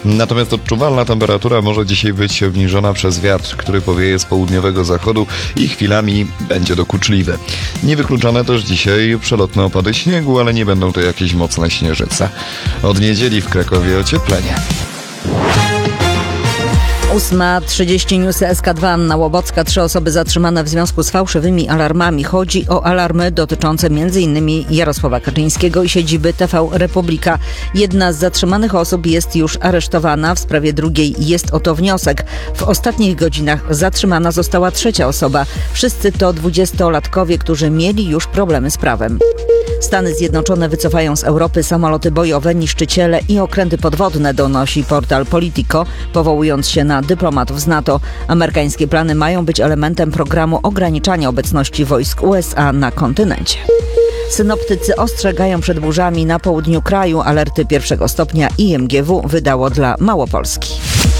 Natomiast odczuwalna temperatura może dzisiaj być obniżona przez wiatr, który powieje z południowego zachodu i chwilami będzie dokuczliwy. Niewykluczone też dzisiaj przelotne opady śniegu, ale nie będą to jakieś mocne śnieżyce. Od niedzieli w Krakowie ocieplenie. 8:30 Newsy SK2. Anna Łobocka. 3 osoby zatrzymane w związku z fałszywymi alarmami. Chodzi o alarmy dotyczące m.in. Jarosława Kaczyńskiego i siedziby TV Republika. Jedna z zatrzymanych osób jest już aresztowana. W sprawie drugiej jest o to wniosek. W ostatnich godzinach zatrzymana została 3. osoba. Wszyscy to 20-latkowie, którzy mieli już problemy z prawem. Stany Zjednoczone wycofają z Europy samoloty bojowe, niszczyciele i okręty podwodne, donosi portal Politico, powołując się na dyplomatów z NATO. Amerykańskie plany mają być elementem programu ograniczania obecności wojsk USA na kontynencie. Synoptycy ostrzegają przed burzami na południu kraju. Alerty 1. stopnia IMGW wydało dla Małopolski.